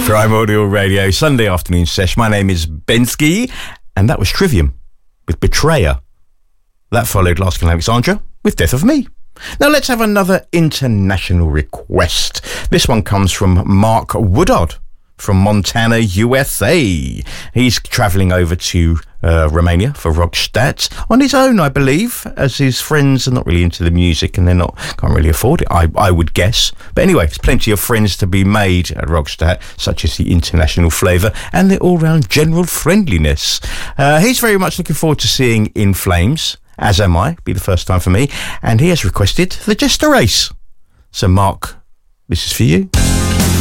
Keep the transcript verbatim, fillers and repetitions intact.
Primordial Radio, Sunday afternoon sesh. My name is Bensky, and that was Trivium with Betrayer. That followed Last King Alexandra with Death of Me. Now let's have another international request. This one comes from Mark Woodard from Montana, U S A. He's travelling over to uh, Romania for Rockstadt on his own, I believe, as his friends are not really into the music and they're not can't really afford it, I, I would guess. But anyway, there's plenty of friends to be made at Rockstadt, such as the international flavour and the all-round general friendliness. Uh, he's very much looking forward to seeing In Flames, as am I, be the first time for me, and he has requested the Jester Race. So Mark, this is for you.